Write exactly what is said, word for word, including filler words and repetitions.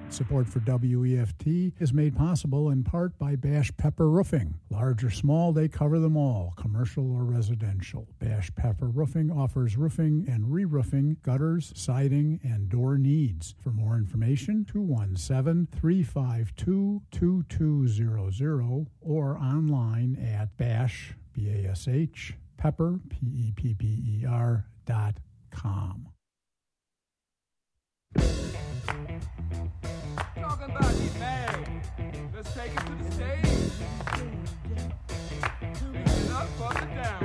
Support for W E F T is made possible in part by Bash Pepper Roofing. Large or small, they cover them all, commercial or residential. Bash Pepper Roofing offers roofing and re-roofing, gutters, siding, and door needs. For more information, two one seven, three five two, two two zero zero or online at bash, B A S H, pepper, P E P P E R, dot com.